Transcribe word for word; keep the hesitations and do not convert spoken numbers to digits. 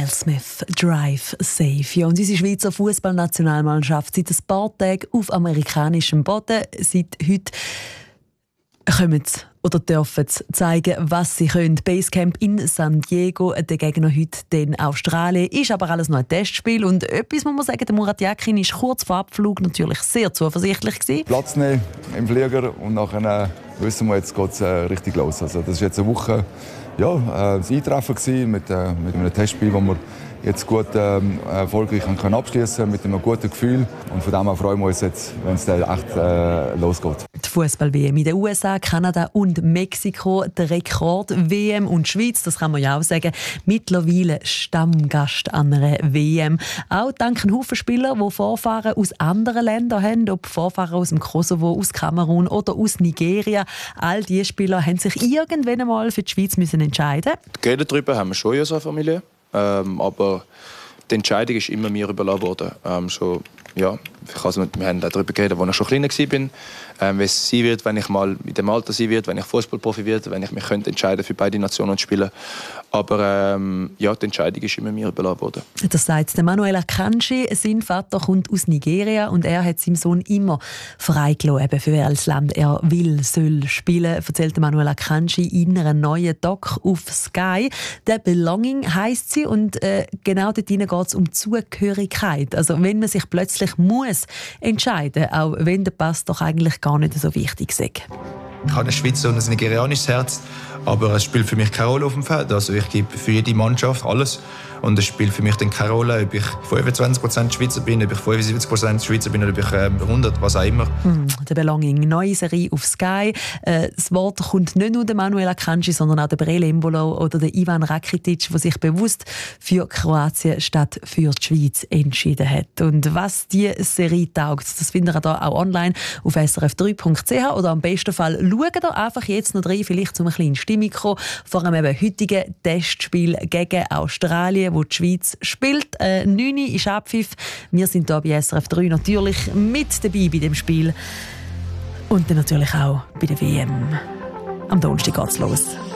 Will Smith, Drive Safe. Ja, und unsere Schweizer Fußballnationalmannschaft seit ein paar Tagen auf amerikanischem Boden. Seit heute kommen sie oder dürfen sie zeigen, was sie können. Basecamp in San Diego, der Gegner heute den Australien. Ist aber alles noch ein Testspiel. Und etwas muss man sagen, der Murat Yakin war kurz vor Abflug natürlich sehr zuversichtlich gewesen. Platz nehmen im Flieger und nachher wissen wir, jetzt geht es äh, richtig los. Also das war jetzt eine Woche ja, äh, das Eintreffen gewesen mit, äh, mit einem Testspiel, das wir jetzt gut äh, erfolgreich können abschließen mit einem guten Gefühl. Und von dem her freuen wir uns jetzt, wenn es dann echt äh, losgeht. Die Fußball-W M in den U S A, Kanada und Mexiko, der Rekord-W M und die Schweiz, das kann man ja auch sagen, mittlerweile Stammgast an einer W M. Auch dank ein Haufen Spieler, die Vorfahren aus anderen Ländern haben, ob Vorfahren aus dem Kosovo, aus Kamerun oder aus Nigeria. All diese Spieler haben sich irgendwann einmal für die Schweiz müssen entscheiden. Geredet darüber haben wir schon in unserer Familie. Ähm, aber die Entscheidung ist immer mir überlassen worden. Ähm, schon, ja, also wir haben darüber geredet, als ich schon kleiner war. Ähm, wie es sein wird, wenn ich mal in dem Alter sein wird, wenn ich Fußballprofi werde, wenn ich mich könnte entscheiden für beide Nationen zu spielen. Aber ähm, ja, die Entscheidung ist immer mir überlassen worden. Das sagt der Manuel Akanji. Sein Vater kommt aus Nigeria und er hat seinem Sohn immer freigelassen, für welches Land er will, soll spielen, erzählt Manuel Akanji in einer neuen Doc auf Sky. «The Belonging» heisst sie und äh, genau dort geht es um Zugehörigkeit. Also wenn man sich plötzlich muss entscheiden, auch wenn der Pass doch eigentlich gar nicht so wichtig ist. Ich habe ein Schweizer und ein nigerianisches Herz, aber es spielt für mich keine Rolle auf dem Feld. Also ich gebe für jede Mannschaft alles und es spielt für mich dann keine Rolle, ob ich fünfundzwanzig Prozent Schweizer bin, ob ich fünfundsiebzig Prozent Schweizer bin oder ob ich ähm, hundert, was auch immer. Hm, «The Belonging», neue Serie auf Sky. Äh, das Wort kommt nicht nur der Manuel Akanji, sondern auch der Brele Embolo oder der Ivan Rakitic, der sich bewusst für Kroatien statt für die Schweiz entschieden hat. Und was die Serie taugt, das findet ihr da auch online auf s r f drei punkt c h oder am besten Fall schaut ihr einfach jetzt noch rein, vielleicht zum kleinen Stimmikro vor einem eben heutigen Testspiel gegen Australien, wo die Schweiz spielt. Äh, neun Uhr ist Abpfiff. Wir sind hier bei S R F drei natürlich mit dabei bei dem Spiel. Und dann natürlich auch bei der W M. Am Donnerstag geht's los.